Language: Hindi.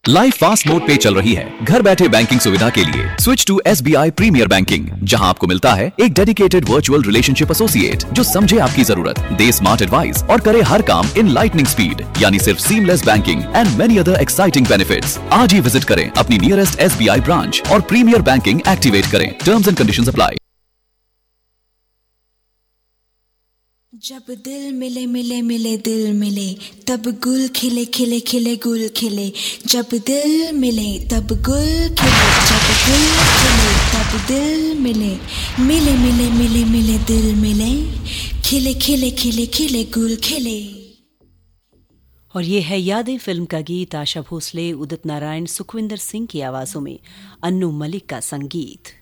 लाइफ फास्ट मोड पे चल रही है। घर बैठे बैंकिंग सुविधा के लिए switch to SBI premiere banking, जहां आपको मिलता है एक डेडिकेटेड वर्चुअल रिलेशनशिप एसोसिएट जो समझे आपकी जरूरत, दे स्मार्ट एडवाइस और करे हर काम इन लाइटनिंग स्पीड, यानी सिर्फ seamless banking and many other exciting benefits. आज ही विजिट करें अपनी नियरेस्ट SBI ब्रांच और प्रीमियर बैंकिंग एक्टिवेट करें। Terms and conditions apply. जब दिल मिले मिले मिले दिल मिले, तब गुल खिले खिले खिले गुल खिले। जब दिल मिले तब गुल खिले, जब गुल खिले तब दिल मिले। मिले मिले मिले मिले दिल मिले, खिले खिले खिले खिले गुल खिले। और ये है यादें फिल्म का गीत। आशा भोसले, उदित नारायण, सुखविंदर सिंह की आवाजों में अन्नू मलिक का संगीत।